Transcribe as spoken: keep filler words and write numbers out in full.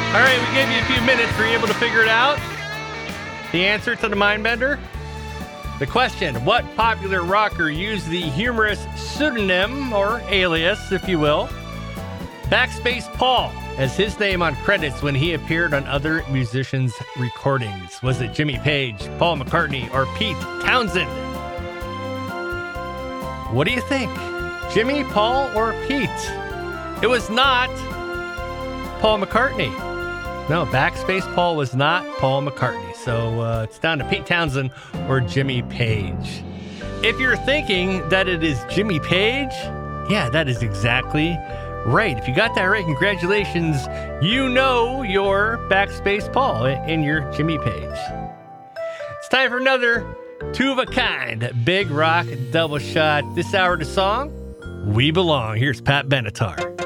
All right, we gave you a few minutes. Were you able to figure it out? The answer to the mind bender? The question, what popular rocker used the humorous pseudonym, or alias, if you will, Backspace Paul, as his name on credits when he appeared on other musicians' recordings? Was it Jimmy Page, Paul McCartney, or Pete Townsend? What do you think? Jimmy, Paul, or Pete? It was not Paul McCartney. No, Backspace Paul was not Paul McCartney. So uh, it's down to Pete Townsend or Jimmy Page. If you're thinking that it is Jimmy Page, yeah, that is exactly right. If you got that right, congratulations. You know your Backspace Paul in your Jimmy Page. It's time for another two of a kind Big Rock double shot. This hour to song, We Belong. Here's Pat Benatar.